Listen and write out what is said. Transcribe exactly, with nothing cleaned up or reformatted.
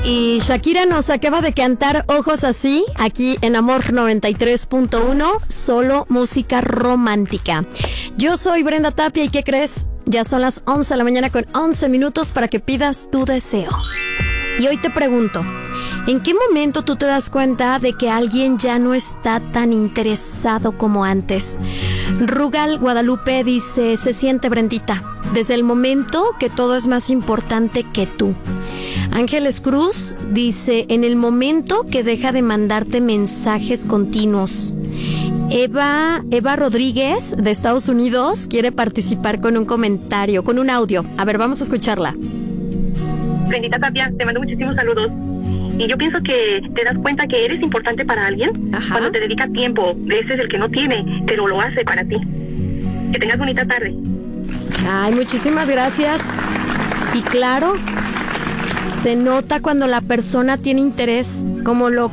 Y Shakira nos acaba de cantar Ojos Así, aquí en Amor noventa y tres punto uno, solo música romántica. Yo soy Brenda Tapia y ¿qué crees? Ya son las once de la mañana con once minutos para que pidas tu deseo. Y hoy te pregunto, ¿en qué momento tú te das cuenta de que alguien ya no está tan interesado como antes? Rugal Guadalupe dice, se siente, Brendita, desde el momento que todo es más importante que tú. Ángeles Cruz dice, en el momento que deja de mandarte mensajes continuos. Eva, Eva Rodríguez de Estados Unidos quiere participar con un comentario, con un audio. A ver, vamos a escucharla. Brendita Tapia, te mando muchísimos saludos. Y yo pienso que te das cuenta que eres importante para alguien. Ajá. Cuando te dedica tiempo. Ese es el que no tiene, pero lo hace para ti. Que tengas bonita tarde. Ay, muchísimas gracias. Y claro, se nota cuando la persona tiene interés, como lo